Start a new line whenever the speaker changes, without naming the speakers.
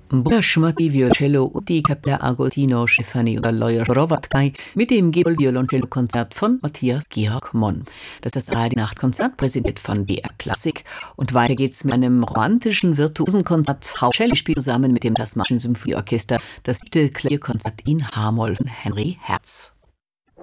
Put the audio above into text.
Bruder Schmatti Violcello und die Kapella Agostino Stefani oder Lawyer Schorowatkaj mit dem Gebel-Violoncello-Konzert von Matthias Georg Monn. Das ist das Radio-Nacht-Konzert, präsentiert von BR Klassik. Und weiter geht's mit einem romantischen, virtuosen Konzert. Cello spielt zusammen mit dem Tasmanischen Symphonieorchester das 7. Klavierkonzert in H-Moll von Henry Herz.